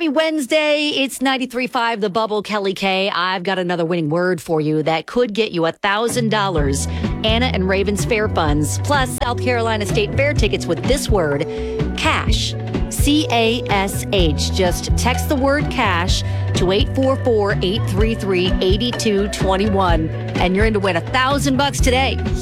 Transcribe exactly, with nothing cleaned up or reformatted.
Happy Wednesday. It's ninety-three point five The Bubble, Kelly K. I've got another winning word for you that could get you one thousand dollars. Anna and Ravens Fair funds, plus South Carolina State Fair tickets with this word, cash. C A S H. Just text the word cash to eight four four, eight three three, eight two two one, and you're in to win a thousand bucks today.